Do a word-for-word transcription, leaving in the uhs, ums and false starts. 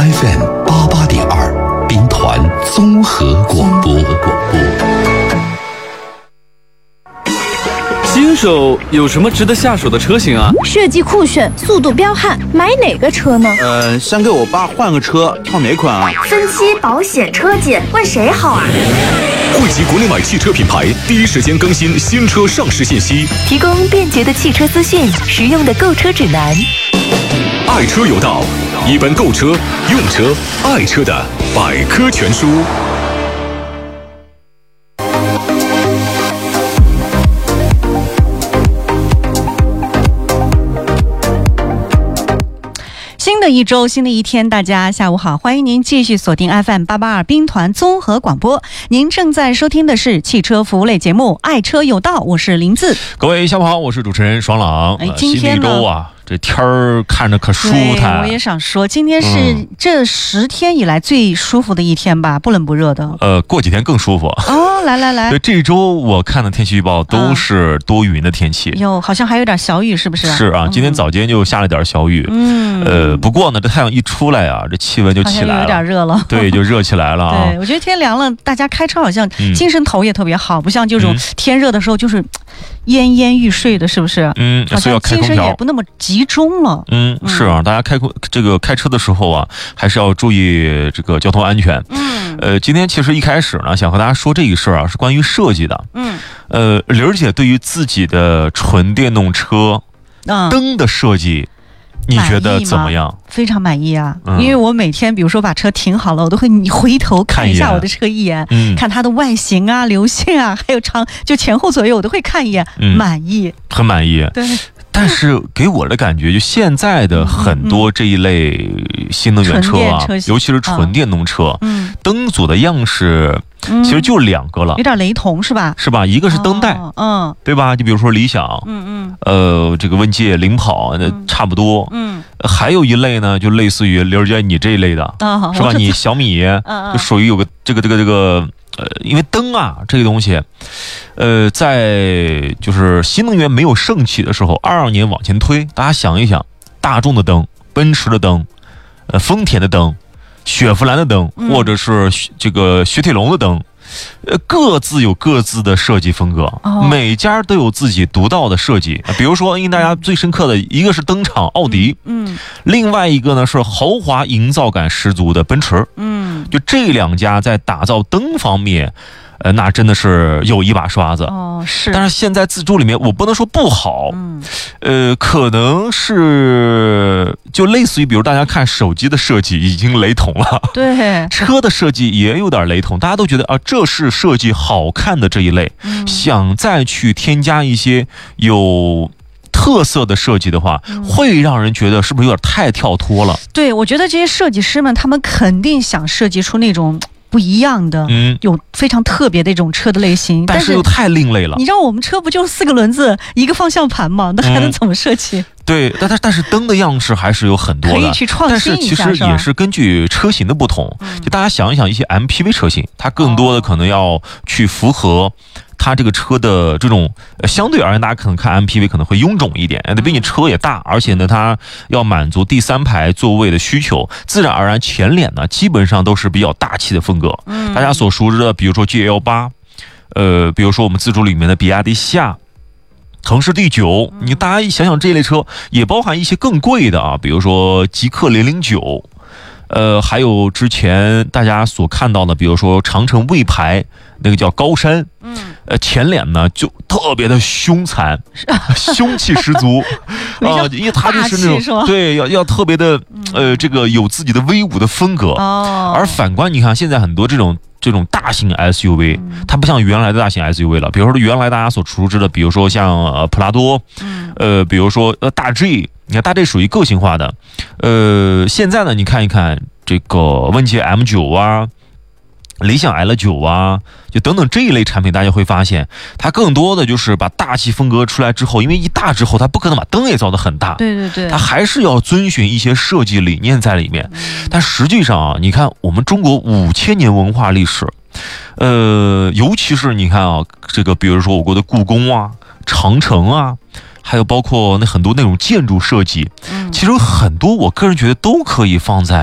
F M 八八点二，兵团综合广播。 新手有什么值得下手的车型啊？ 设计酷炫，速度彪悍，买哪个车呢？ 呃，想给我爸换个车，挑哪款啊？ 分期、保险、车检，问谁好啊？ 汇集国内外汽车品牌，第一时间更新新车上市信息， 提供便捷的汽车资讯，实用的购车指南。 爱车有道，一本购车、用车、爱车的百科全书。 新的一周，新的一天，大家下午好，欢迎您继续锁定 F M 八八二兵团综合广播。您正在收听的是汽车服务类节目《爱车有道》，我是林子。 各位下午好，我是主持人爽朗。 哎，今天呢， 新的一周啊，这天儿看着可舒坦。 我也想说，今天是这十天以来最舒服的一天吧，不冷不热的。 呃，过几天更舒服。 哦，来来来， 对，这周我看的天气预报都是多云的天气。 哟、嗯，好像还有点小雨，是不是？ 是啊，今天早间就下了点小雨。嗯，呃，不过呢，这太阳一出来啊，这气温就起来了， 有点热了。 对，就热起来了啊。 对，我觉得天凉了，大家开车好像精神头也特别好，嗯、不像这种天热的时候就是奄奄欲睡的，是不是？ 嗯， 好像精神也不那么集中了。 嗯，是啊，大家开这个开车的时候啊，还是要注意这个交通安全。嗯，呃，今天其实一开始呢，想和大家说这个事儿啊，是关于设计的。嗯，呃，玲儿姐对于自己的纯电动车灯的设计，你觉得怎么样？ 非常满意啊、嗯！因为我每天比如说把车停好了，我都会你回头看一下我的车一眼，看, 一眼、嗯、看它的外形啊、流线啊，还有长就前后左右我都会看一眼，嗯、满意， 很满意。 对。 但是给我的感觉，就现在的很多这一类新能源车啊，嗯嗯、尤其是纯电动车，嗯、灯组的样式其实就两个了， 有点雷同是吧？ 是吧？一个是灯带，哦、嗯，对吧？就比如说理想，嗯嗯，呃，这个问界、领跑，那差不多，嗯。还有一类呢，就类似于刘姐你这一类的，哦、是吧？你小米就属于有个这个这个这个。呃，因为灯啊这个东西，呃，在就是新能源没有盛起的时候，二二年往前推，大家想一想，大众的灯、奔驰的灯、呃，丰田的灯、雪佛兰的灯，或者是这个雪铁龙的灯。呃，各自有各自的设计风格，哦、每家都有自己独到的设计。比如说，印大家最深刻的一个是灯厂奥迪，嗯，嗯另外一个呢是豪华营造感十足的奔驰，嗯，就这两家在打造灯方面。呃，那真的是有一把刷子哦，是。 但是现在自主里面，我不能说不好，嗯，呃，可能是就类似于，比如大家看手机的设计已经雷同了， 对， 车的设计也有点雷同，大家都觉得啊，这是设计好看的这一类，嗯、想再去添加一些有特色的设计的话，嗯、会让人觉得是不是有点太跳脱了？ 对，我觉得这些设计师们，他们肯定想设计出那种。不一样的，嗯，有非常特别的一种车的类型， 但是又太另类了。 你知道我们车不就四个轮子一个方向盘吗？那还能怎么设计？嗯、 对，但但但是灯的样式还是有很多的， 可以去创新一下。 但是其实也是根据车型的不同，嗯、就大家想一想，一些 M P V 车型，它更多的可能要去符合。它这个车的这种相对而言，大家可能看 M P V 可能会臃肿一点，毕竟车也大，而且呢，它要满足第三排座位的需求，自然而然前脸呢基本上都是比较大气的风格。嗯，大家所熟知的，比如说 G L 八，呃，比如说我们自主里面的比亚迪夏。腾势 D 九，你大家一想想这类车，也包含一些更贵的啊，比如说极氪零零九。呃，还有之前大家所看到的，比如说长城魏牌那个叫高山，嗯，呃，前脸呢就特别的凶残，凶气十足啊、呃，因为它就是那种对要要特别的呃这个有自己的威武的风格。哦，而反观你看现在很多这种这种大型 S U V， 它不像原来的大型 S U V 了，比如说原来大家所熟知的，比如说像呃普拉多，呃，比如说呃大 G。你看，大 G 属于个性化的，呃，现在呢，你看一看这个问界 M 九啊，理想 L 九啊，就等等这一类产品，大家会发现，它更多的就是把大气风格出来之后，因为一大之后，它不可能把灯也造得很大， 对对对， 它还是要遵循一些设计理念在里面。嗯、但实际上啊，你看我们中国五千年文化历史，呃，尤其是你看啊，这个比如说我国的故宫啊、长城啊。还有包括那很多那种建筑设计，其实很多我个人觉得都可以放在